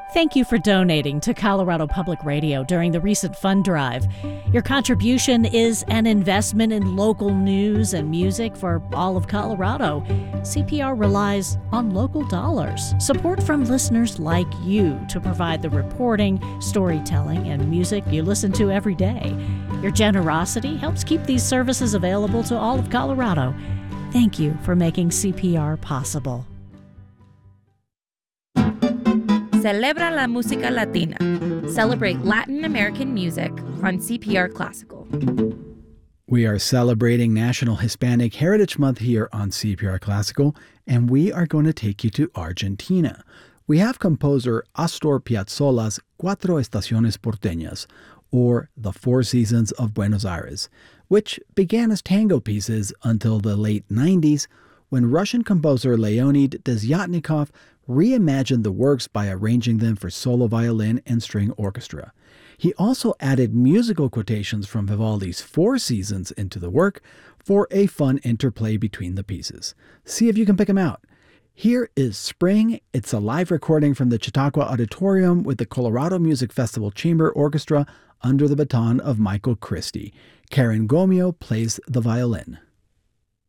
Thank you for donating to Colorado Public Radio during the recent fund drive. Your contribution is an investment in local news and music for all of Colorado. CPR relies on local dollars, support from listeners like you to provide the reporting, storytelling, and music you listen to every day. Your generosity helps keep these services available to all of Colorado. Thank you for making CPR possible. Celebra la música latina. Celebrate Latin American music on CPR Classical. We are celebrating National Hispanic Heritage Month here on CPR Classical, and we are going to take you to Argentina. We have composer Astor Piazzolla's Cuatro Estaciones Porteñas, or The Four Seasons of Buenos Aires, which began as tango pieces until the late 90s when Russian composer Leonid Desyatnikov reimagined the works by arranging them for solo violin and string orchestra. He also added musical quotations from Vivaldi's Four Seasons into the work for a fun interplay between the pieces. See if you can pick them out. Here is Spring. It's a live recording from the Chautauqua Auditorium with the Colorado Music Festival Chamber Orchestra under the baton of Michael Christie. Karen Gomio plays the violin.